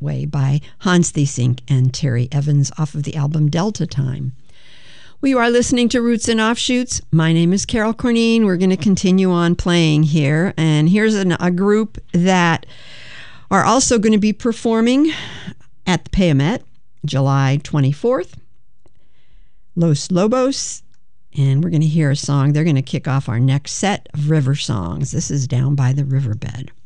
Way by Hans Thiesink and Terry Evans off of the album Delta Time. We are listening to Roots and Offshoots. My name is Carol Corneen. We're going to continue on playing here. And here's a group that are also going to be performing at the Payomet, July 24th. Los Lobos. And we're going to hear a song. They're going to kick off our next set of river songs. This is Down by the Riverbed.